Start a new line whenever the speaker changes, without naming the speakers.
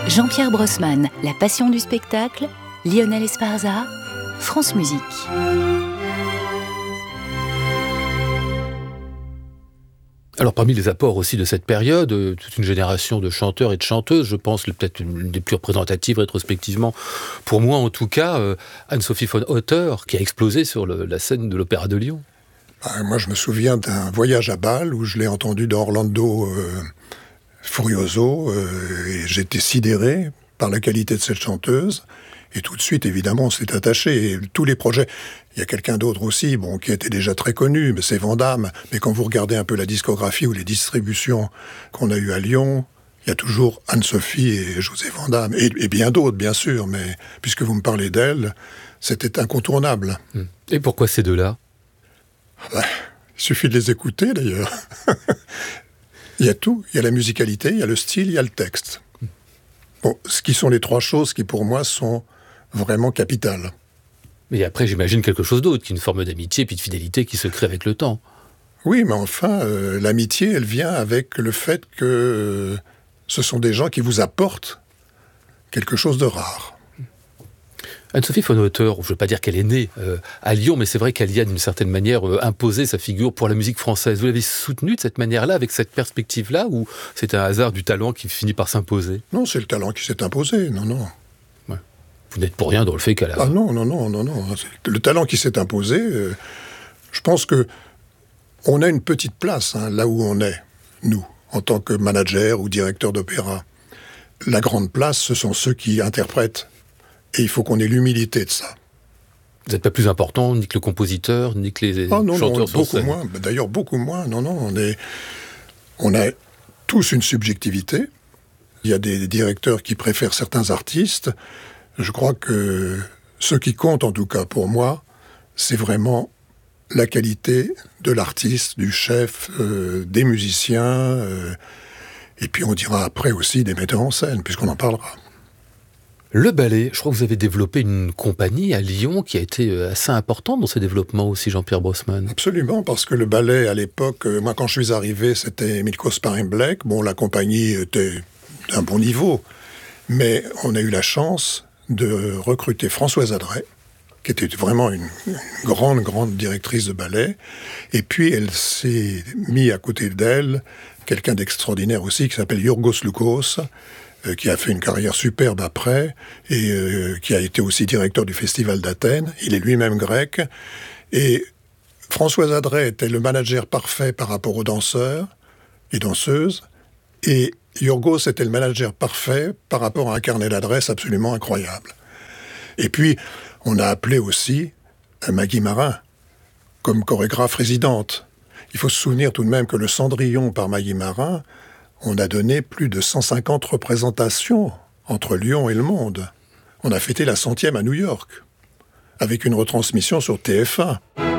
Jean-Pierre Brossman, La passion du spectacle, Lionel Esparza, France Musique.
Alors parmi les apports aussi de cette période, toute une génération de chanteurs et de chanteuses, je pense peut-être une des plus représentatives rétrospectivement, pour moi en tout cas, Anne-Sophie von Otter, qui a explosé sur la scène de l'Opéra de Lyon.
Moi je me souviens d'un voyage à Bâle où je l'ai entendu dans Orlando Furioso, et j'étais sidéré par la qualité de cette chanteuse. Et tout de suite, évidemment, on s'est attaché. Et tous les projets, il y a quelqu'un d'autre aussi, qui était déjà très connu, mais c'est Van Damme. Mais quand vous regardez un peu la discographie ou les distributions qu'on a eues à Lyon, il y a toujours Anne-Sophie et José Van Damme. Et bien d'autres, bien sûr, mais puisque vous me parlez d'elle, c'était incontournable.
Et pourquoi ces deux-là ?
Il suffit de les écouter, d'ailleurs. Il y a tout. Il y a la musicalité, il y a le style, il y a le texte. Ce qui sont les trois choses qui, pour moi, sont vraiment capitales.
Mais après, j'imagine quelque chose d'autre, qu'une forme d'amitié puis de fidélité qui se crée avec le temps.
Oui, mais enfin, l'amitié, elle vient avec le fait que ce sont des gens qui vous apportent quelque chose de rare.
Anne-Sophie von Otter, je ne veux pas dire qu'elle est née à Lyon, mais c'est vrai qu'elle y a d'une certaine manière imposé sa figure pour la musique française. Vous l'avez soutenue de cette manière-là, avec cette perspective-là, ou c'est un hasard du talent qui finit par s'imposer ?
Non, c'est le talent qui s'est imposé, non.
Ouais. Vous n'êtes pour rien dans le fait qu'elle a...
Ah non. Le talent qui s'est imposé, je pense que on a une petite place, là où on est, nous, en tant que manager ou directeur d'opéra. La grande place, ce sont ceux qui interprètent. Et il faut qu'on ait l'humilité de ça.
Vous n'êtes pas plus important, ni que le compositeur, ni que les chanteurs sur
beaucoup
scène.
moins. D'ailleurs, beaucoup moins. Non, on a tous une subjectivité. Il y a des directeurs qui préfèrent certains artistes. Je crois que ce qui compte, en tout cas pour moi, c'est vraiment la qualité de l'artiste, du chef, des musiciens, et puis on dira après aussi des metteurs en scène, puisqu'on en parlera.
Le ballet, je crois que vous avez développé une compagnie à Lyon qui a été assez importante dans ce développement aussi, Jean-Pierre Brossman.
Absolument, parce que le ballet, à l'époque, moi quand je suis arrivé, c'était Milko Sparing-Black. La compagnie était d'un bon niveau, mais on a eu la chance de recruter Françoise Adret, qui était vraiment une grande directrice de ballet. Et puis, elle s'est mis à côté d'elle quelqu'un d'extraordinaire aussi, qui s'appelle Yorgos Lukos, qui a fait une carrière superbe après, et qui a été aussi directeur du Festival d'Athènes. Il est lui-même grec. Et Françoise Adret était le manager parfait par rapport aux danseurs et danseuses. Et Yorgos était le manager parfait par rapport à un carnet d'adresses absolument incroyable. Et puis, on a appelé aussi Maggie Marin comme chorégraphe résidente. Il faut se souvenir tout de même que le Cendrillon par Maggie Marin, on a donné plus de 150 représentations entre Lyon et le monde. On a fêté la 100e à New York, avec une retransmission sur TF1.